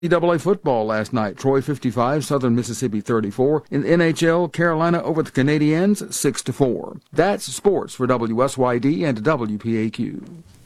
NCAA football last night. Troy 55, Southern Mississippi 34. In the NHL, Carolina over the Canadiens 6-4. That's sports for WSYD and WPAQ.